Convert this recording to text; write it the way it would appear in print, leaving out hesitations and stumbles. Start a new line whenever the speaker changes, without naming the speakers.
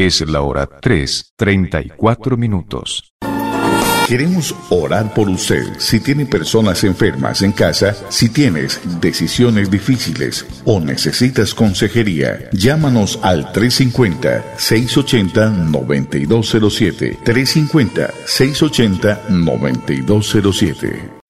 Es la hora 3:34.
Queremos orar por usted. Si tiene personas enfermas en casa, si tienes decisiones difíciles o necesitas consejería, llámanos al 350-680-9207. 350-680-9207.